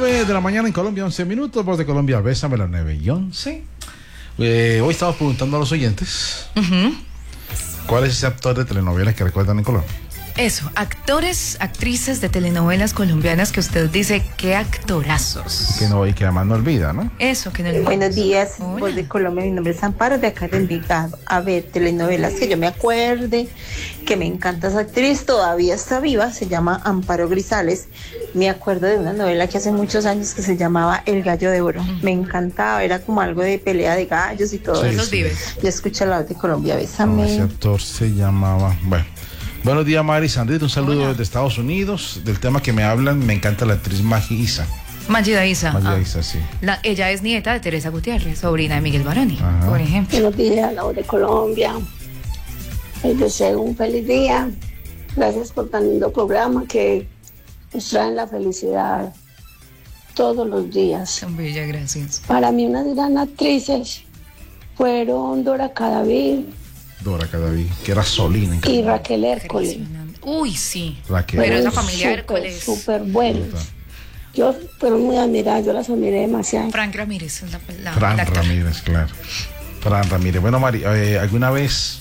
9 de la mañana en Colombia, 11 minutos, Voz de Colombia, bésame las 9 y 11. Hoy estamos preguntando a los oyentes ¿cuál es ese actor de telenovelas que recuerdan en Colombia? Eso, actores, actrices de telenovelas colombianas que usted dice, qué actorazos. Y que además no olvida, ¿no? Eso, que no olvida. Buenos días, Hola. Voz de Colombia, mi nombre es Amparo, de acá de Envigado. A ver, telenovelas que yo me acuerde, que me encanta esa actriz, todavía está viva, se llama Amparo Grisales. Me acuerdo de una novela que hace muchos años que se llamaba El Gallo de Oro. Me encantaba, era como algo de pelea de gallos y todo Sí, eso. Los vives. Yo escucho la Voz de Colombia, No, bésame. ese actor se llamaba... Bueno. Buenos días, Mari Sandrito, un saludo Hola. desde Estados Unidos. Del tema que me hablan, me encanta la actriz Maggie Isa. Magida Isa. Maggie Isa, sí. Ella es nieta de Teresa Gutiérrez, sobrina de Miguel Baroni, Ajá. por ejemplo. Buenos días, la Voz de Colombia. Les deseo un feliz día. Gracias por tan lindo programa que nos traen la felicidad todos los días. Tan bella, gracias. Para mí unas gran actrices fueron Dora Cadavid Dora Cadavid, que era Solina. y Raquel Hércules. Impresionante. Uy, sí. Raquel. Pero esa Fueron familia Hércules. súper buenos. Yo fueron muy admiradas, yo las admiré demasiado. Frank Ramírez, la Fran actor. Ramírez, claro. Fran Ramírez. Bueno, Mari, ¿alguna vez...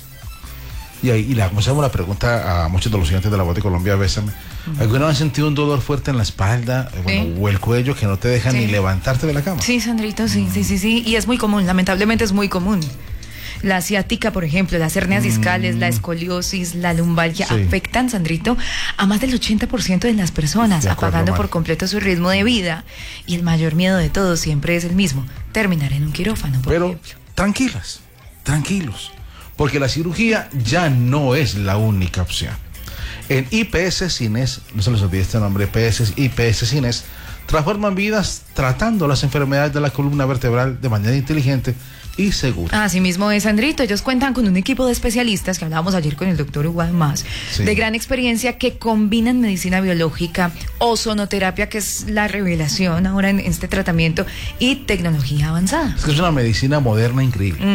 Y le hacemos la pregunta a muchos de los oyentes de la Voz de Colombia, bésame. ¿Alguna vez has sentido un dolor fuerte en la espalda o el cuello que no te deja ni levantarte de la cama? Sí, Sandrito, sí. Y es muy común, lamentablemente es muy común. La ciática, por ejemplo, las hernias discales, la escoliosis, la lumbalgia afectan, Sandrito, a más del 80% de las personas, De acuerdo, apagando Mari. por completo su ritmo de vida. Y el mayor miedo de todos siempre es el mismo, terminar en un quirófano, por Pero ejemplo. tranquilos, porque la cirugía ya no es la única opción. En IPS Cines, no se les olvide este nombre, IPS Cines, transforman vidas tratando las enfermedades de la columna vertebral de manera inteligente y segura. Así mismo es, Sandrito. Ellos cuentan con un equipo de especialistas, que hablábamos ayer con el doctor Hugo además, Sí. de gran experiencia, que combinan medicina biológica, ozonoterapia, que es la revelación ahora en este tratamiento, y tecnología avanzada. Es que es una medicina moderna increíble,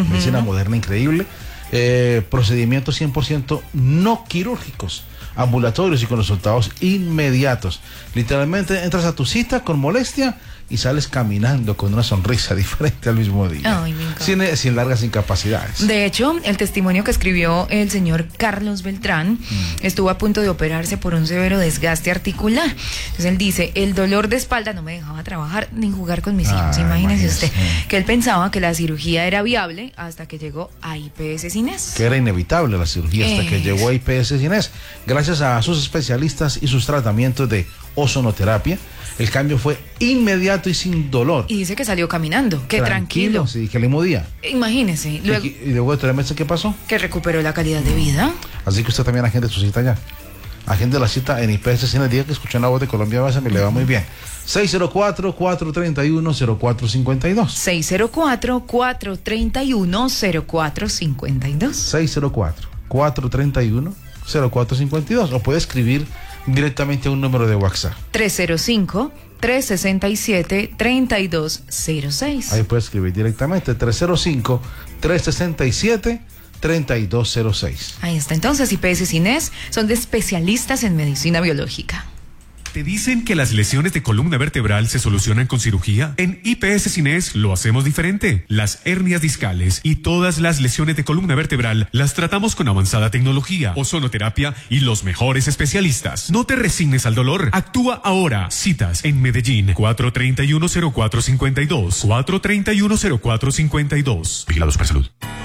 procedimientos 100% no quirúrgicos, ambulatorios y con resultados inmediatos. Literalmente entras a tu cita con molestia y sales caminando con una sonrisa diferente al mismo día. Ay, me encanta. Sin largas incapacidades. De hecho, el testimonio que escribió el señor Carlos Beltrán estuvo a punto de operarse por un severo desgaste articular. Entonces él dice, el dolor de espalda no me dejaba trabajar ni jugar con mis hijos. Imagínese usted, que él pensaba que la cirugía era viable hasta que llegó a IPS Cines. Que era inevitable la cirugía hasta que llegó a IPS Cines. Gracias a sus especialistas y sus tratamientos de ozonoterapia, el cambio fue inmediato y sin dolor. Y dice que salió caminando, que tranquilo. Sí, que el mismo día. Imagínese, luego Y luego de 3 meses, ¿qué pasó? que recuperó la calidad de vida. Así que usted también agende su cita ya. Agende la cita en IPS Cines, diga que escuchó una Voz de Colombia, me le va muy bien. 604-431-0452. 604-431-0452. 604-431-0452. O puede escribir directamente a un número de WhatsApp. 305-367-3206. Ahí puede escribir directamente 305-367-3206. Ahí está. Entonces, IPS Cines son de especialistas en medicina biológica. ¿Te dicen que las lesiones de columna vertebral se solucionan con cirugía? En IPS Cines lo hacemos diferente. Las hernias discales y todas las lesiones de columna vertebral las tratamos con avanzada tecnología, ozonoterapia y los mejores especialistas. No te resignes al dolor. Actúa ahora. Citas en Medellín, 431-0452. 431-0452. Vigilados por salud.